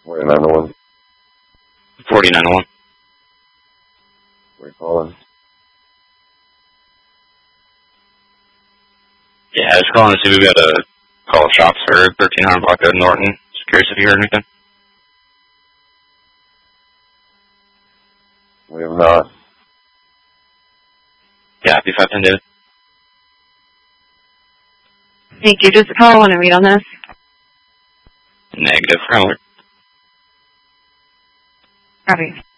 4901. 4901. Where you calling? Yeah, I was calling to see if we got a call shops for 1300 block of Norton. Just curious if you heard anything. We have not. Yeah, P510 David. Thank you. Just a call. Want to read on this? Negative. Copy. Copy.